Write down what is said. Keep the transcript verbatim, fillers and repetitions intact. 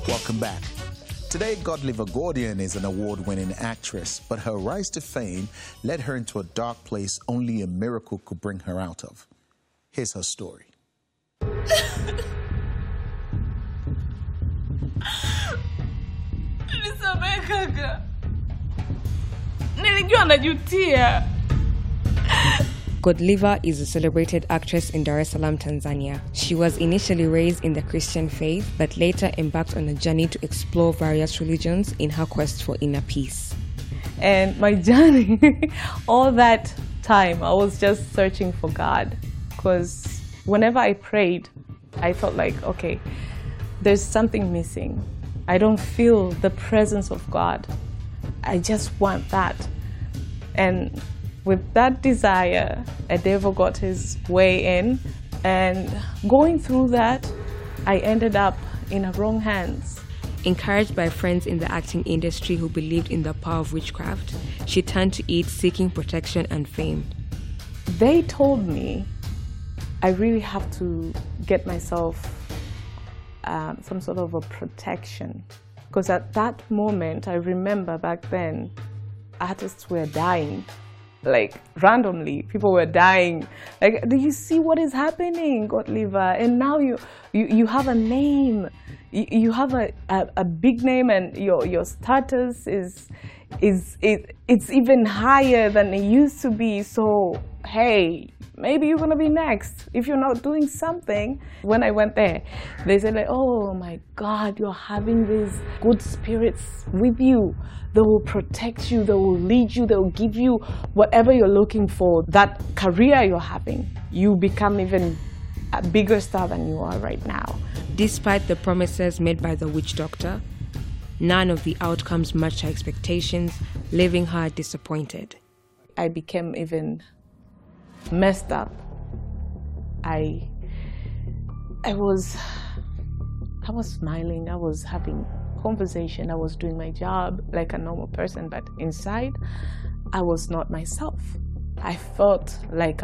Welcome back. Today, Godliver Gordian is an award-winning actress, but her rise to fame led her into a dark place only a miracle could bring her out of. Here's her story. Godliver is a celebrated actress in Dar es Salaam, Tanzania. She was initially raised in the Christian faith, but later embarked on a journey to explore various religions in her quest for inner peace. And my journey, all that time, I was just searching for God. Because whenever I prayed, I felt like, okay, there's something missing. I don't feel the presence of God. I just want that. And with that desire, a devil got his way in, and going through that, I ended up in the wrong hands. Encouraged by friends in the acting industry who believed in the power of witchcraft, she turned to it seeking protection and fame. They told me I really have to get myself um, some sort of a protection. Because at that moment, I remember back then, artists were dying. Like, randomly, people were dying. Like, do you see what is happening, Godliver? And now you, you, you have a name. You, you have a, a, a big name, and your, your status is, is, it, it's even higher than it used to be. So, hey, maybe you're gonna be next if you're not doing something. When I went there, they said like, oh my God, you're having these good spirits with you. They will protect you, they will lead you, they will give you whatever you're looking for. That career you're having, you become even a bigger star than you are right now. Despite the promises made by the witch doctor, none of the outcomes matched her expectations, leaving her disappointed. I became even messed up. I, I was, I was smiling, I was having conversation, I was doing my job like a normal person, but inside, I was not myself. I felt like